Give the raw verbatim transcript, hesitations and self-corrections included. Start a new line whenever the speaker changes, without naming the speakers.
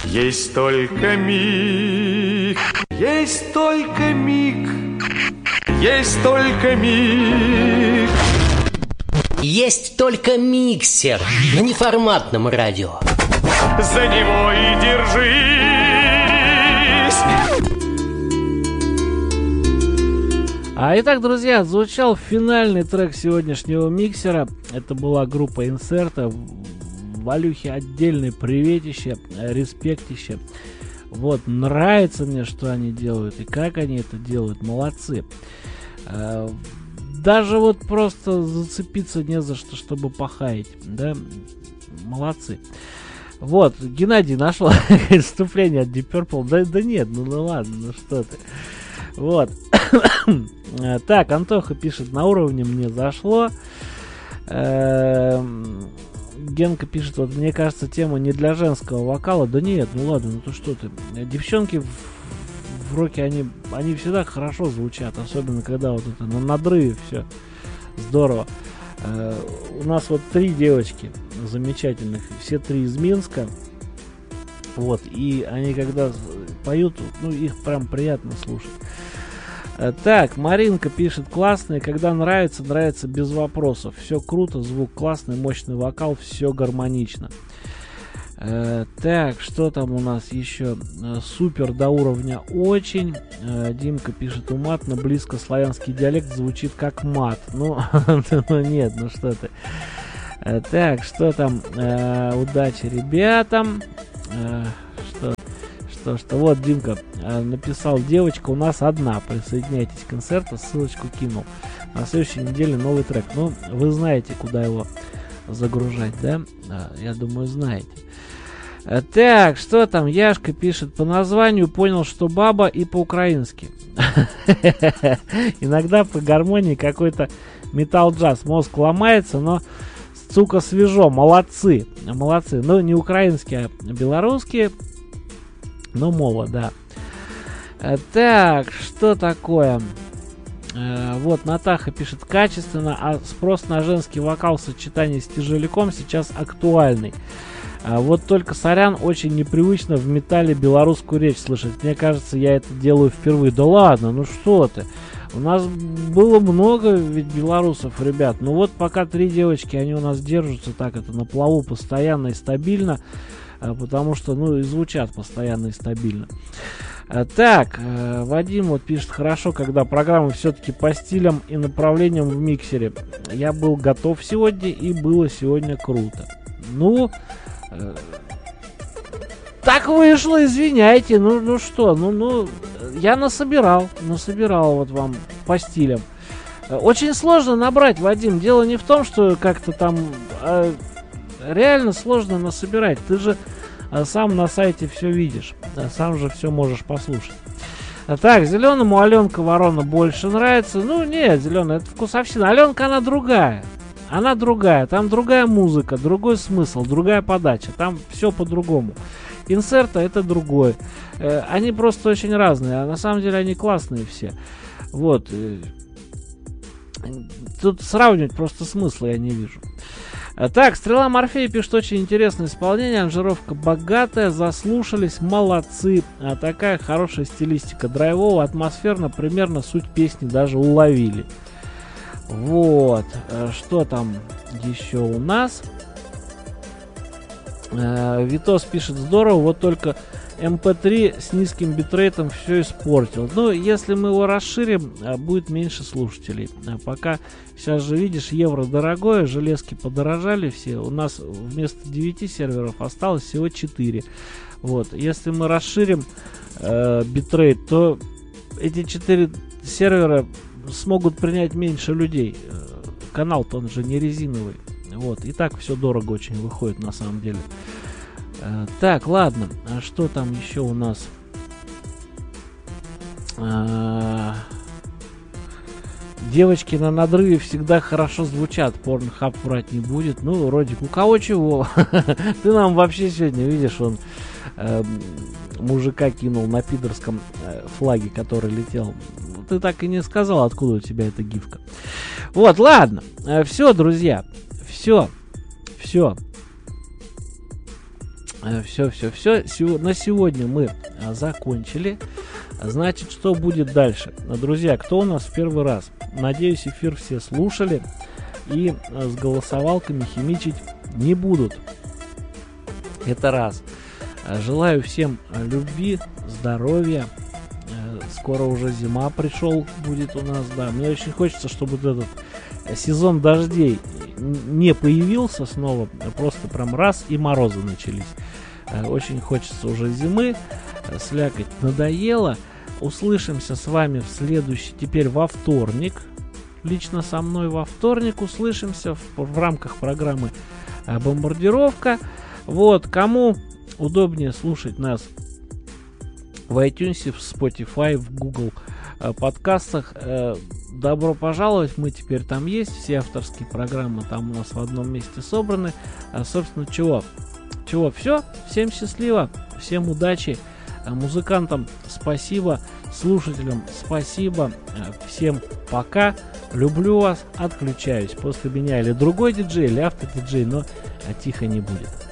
Есть только миг, есть только миг, есть только миг.
Есть только миксер на неформатном радио.
За него и держись.
А итак, друзья, звучал финальный трек сегодняшнего миксера. Это была группа Инсерта. Валюхе отдельное приветище, респектище. Вот, нравится мне, что они делают и как они это делают. Молодцы. Даже вот просто зацепиться не за что, чтобы похаять. Да, молодцы. Вот, Геннадий нашел вступление от Deep Purple. Да, да нет, ну, ну ладно, ну что ты. Вот. Так, Антоха пишет, на уровне мне зашло. Генка пишет, вот мне кажется, тема не для женского вокала. Да нет, ну ладно, ну то что ты. Девчонки в, в роке, они, они всегда хорошо звучат. Особенно, когда вот это на надрыве все здорово. Э, у нас вот три девочки замечательных. Все три из Минска. Вот, и они когда поют, ну их прям приятно слушать. Так, Маринка пишет, классные, когда нравится, нравится без вопросов. Все круто, звук классный, мощный вокал, все гармонично. Э, так, что там у нас еще? Э, супер до уровня очень. Э, Димка пишет, уматно, близко славянский диалект звучит как мат. Ну, нет, ну что ты. Э, так, что там? Э, удачи ребятам. Э, что? Что, что, вот Димка э, написал, девочка у нас одна, присоединяйтесь к концерту, ссылочку кинул. На следующей неделе новый трек. Ну, вы знаете, куда его загружать, да? А, я думаю, знаете. А, так, что там? Яшка пишет, по названию понял, что баба, и по-украински. Иногда по гармонии какой-то металл-джаз. Мозг ломается, но сука свежо. Молодцы. Молодцы. Ну, не украинские, а белорусские. Ну, мова, да. А, так, что такое? А, вот, Натаха пишет, качественно, а спрос на женский вокал в сочетании с тяжеляком сейчас актуальный. А, вот только, сорян, очень непривычно в металле белорусскую речь слышать. Мне кажется, я это делаю впервые. Да ладно, ну что ты? У нас было много ведь белорусов, ребят. Ну вот пока три девочки, они у нас держатся так, это на плаву постоянно и стабильно. Потому что, ну, и звучат постоянно и стабильно. Так, Вадим вот пишет, хорошо, когда программа все-таки по стилям и направлениям в миксере. Я был готов сегодня, и было сегодня круто. Ну, э, так вышло, извиняйте. Ну, ну что, ну, ну, я насобирал, насобирал вот вам по стилям. Очень сложно набрать, Вадим. Дело не в том, что как-то там... Э, реально сложно насобирать. Ты же а, сам на сайте все видишь. А, сам же все можешь послушать. А, так, зеленому Аленка Ворона больше нравится. Ну, нет, зеленая, это вкусовщина. Аленка, она другая. Она другая. Там другая музыка, другой смысл, другая подача. Там все по-другому. Инсерта это другой. Э, они просто очень разные. А на самом деле они классные все. Вот. Тут сравнивать просто смысла я не вижу. Так, Стрела Морфея пишет, очень интересное исполнение, аранжировка богатая, заслушались, молодцы. А такая хорошая стилистика, драйвово, атмосферно, примерно суть песни даже уловили. Вот, что там еще у нас? Витос пишет, здорово, вот только эм пэ три с низким битрейтом все испортил. Ну, если мы его расширим, будет меньше слушателей. А пока, сейчас же видишь, евро дорогое, железки подорожали все. У нас вместо девяти серверов осталось всего четыре. Вот, если мы расширим э, битрейт, то эти четыре сервера смогут принять меньше людей. Канал-то он же не резиновый. Вот, и так все дорого очень выходит на самом деле. Так, ладно, а что там еще у нас? А, девочки на надрыве всегда хорошо звучат. Порнхаб врать не будет. Ну, Родик, у кого чего? Ты нам вообще сегодня, видишь, он э, мужика кинул на пидорском э, флаге, который летел. Ты так и не сказал, откуда у тебя эта гифка. Вот, ладно. Все, друзья. Все. Все. Все, все, все. На сегодня мы закончили. Значит, что будет дальше? Друзья, кто у нас в первый раз? Надеюсь, эфир все слушали и с голосовалками химичить не будут. Это раз. Желаю всем любви, здоровья. Скоро уже зима пришел будет у нас, да. Мне очень хочется, чтобы вот этот сезон дождей не появился снова, просто прям раз и морозы начались. Очень хочется уже зимы, слякоть надоело. Услышимся с вами в следующий, теперь во вторник. Лично со мной во вторник услышимся в, в рамках программы «Бомбардировка». Вот, кому удобнее слушать нас в iTunes, в Spotify, в Google подкастах, добро пожаловать, мы теперь там есть, все авторские программы там у нас в одном месте собраны. А, собственно, чего? Чего? Все, всем счастливо, всем удачи, музыкантам спасибо, слушателям спасибо, всем пока, люблю вас, отключаюсь. После меня или другой диджей, или автодиджей, но тихо не будет.